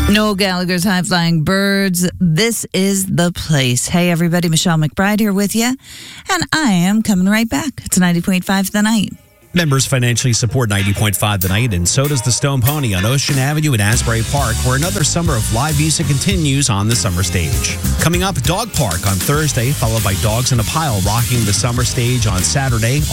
Noel Gallagher's High Flying Birds. This is the place. Hey, everybody. Michelle McBride here with you. And I am coming right back. It's 90.5 The Night. Members financially support 90.5 The Night, and so does the Stone Pony on Ocean Avenue in Asbury Park, where another summer of live music continues on the summer stage. Coming up, Dog Park on Thursday, followed by Dogs in a Pile rocking the summer stage on Saturday.